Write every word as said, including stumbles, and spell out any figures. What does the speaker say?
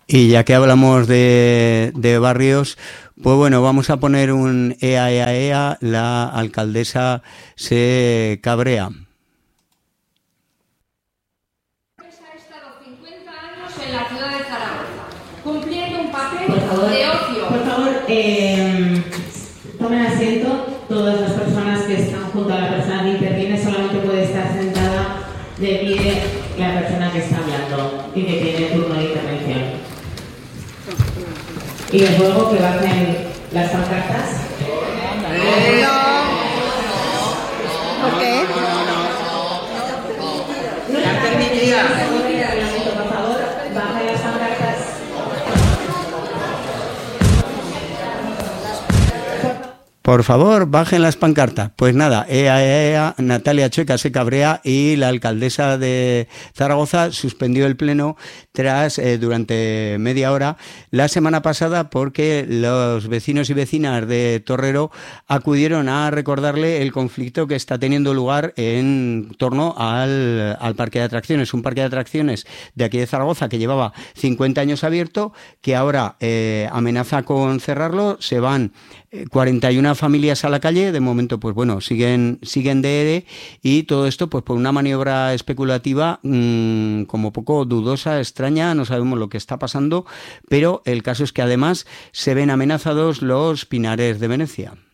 Y ya que hablamos de, de barrios, pues bueno, vamos a poner un ea, ea, ea, la alcaldesa se cabrea. Ha estado cincuenta años en la ciudad de Zaragoza, cumpliendo un papel Por favor, de ocio. por favor, eh, tomen asiento. Todas las personas que están junto a la persona que interviene, solamente puede estar sentada de pie la persona que está hablando y que tiene turno de intervención. Y les ruego que bajen las pancartas. No. ¿Por qué? No está permitida. Por favor, bajen las pancartas. Por favor, bajen las pancartas. Pues nada, ea, ea, ea, Natalia Chueca se cabrea y la alcaldesa de Zaragoza suspendió el pleno tras eh, durante media hora la semana pasada porque los vecinos y vecinas de Torrero acudieron a recordarle el conflicto que está teniendo lugar en torno al, al parque de atracciones, un parque de atracciones de aquí de Zaragoza que llevaba cincuenta años abierto, que ahora eh, amenaza con cerrarlo. Se van cuarenta y una familias a la calle, de momento pues bueno, siguen siguen de ere y todo esto pues por una maniobra especulativa mmm, como poco dudosa, extraña, no sabemos lo que está pasando, pero el caso es que además se ven amenazados los pinares de Venecia.